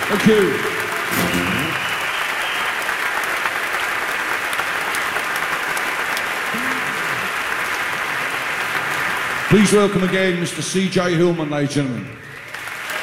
Thank you. Please welcome again Mr. C.J. Hillman, ladies and gentlemen.